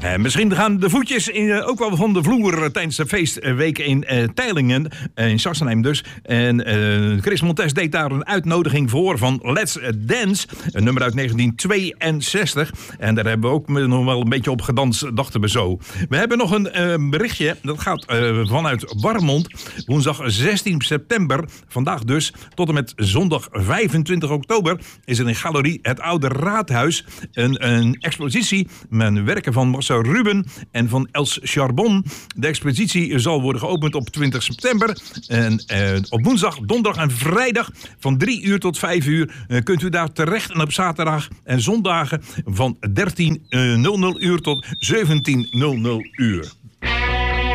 Misschien gaan de voetjes ook wel van de vloer tijdens de feestweek in Teylingen, in Sassenheim dus. En Chris Montes deed daar een uitnodiging voor van Let's Dance, een nummer uit 1962. En daar hebben we ook nog wel een beetje op gedanst, dachten we zo. We hebben nog een berichtje, dat gaat vanuit Warmond. Woensdag 16 september, vandaag dus, tot en met zondag 25 oktober... is er in Galerie Het Oude Raadhuis een expositie met werken van Marcel Ruben en van Els Charbon. De expositie zal worden geopend op 20 september. En op woensdag, donderdag en vrijdag van 3 uur tot 5 uur kunt u daar terecht. En op zaterdag en zondagen van 13:00 uur tot 17:00 uur.